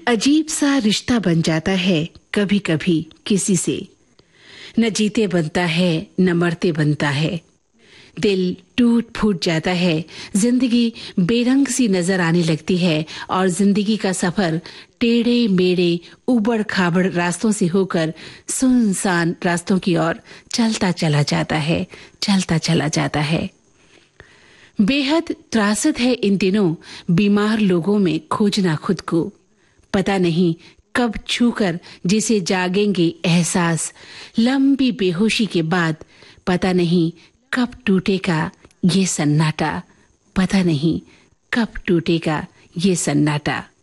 अजीब सा रिश्ता बन जाता है कभी कभी किसी से। न जीते बनता है न मरते बनता है। दिल टूट फूट जाता है। जिंदगी बेरंग सी नजर आने लगती है और जिंदगी का सफर टेढ़े मेढ़े उबड़ खाबड़ रास्तों से होकर सुनसान रास्तों की ओर चलता चला जाता है। बेहद त्रासद है इन दिनों बीमार लोगों में खोजना खुद को। पता नहीं कब छूकर जिसे जागेंगे एहसास। लंबी बेहोशी के बाद पता नहीं कब टूटेगा ये सन्नाटा। पता नहीं कब टूटेगा ये सन्नाटा।